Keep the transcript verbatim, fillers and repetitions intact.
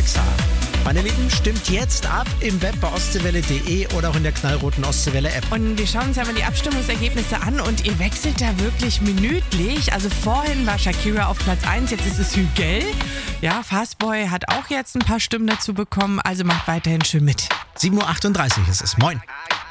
Alexa. Meine Lieben, stimmt jetzt ab im Web bei ostseewelle punkt de oder auch in der knallroten Ostseewelle-App. Und wir schauen uns ja mal die Abstimmungsergebnisse an und ihr wechselt da wirklich minütlich. Also vorhin war Shakira auf Platz eins, jetzt ist es Hügel. Ja, Fastboy hat auch jetzt ein paar Stimmen dazu bekommen, also macht weiterhin schön mit. sieben Uhr achtunddreißig ist es. Moin.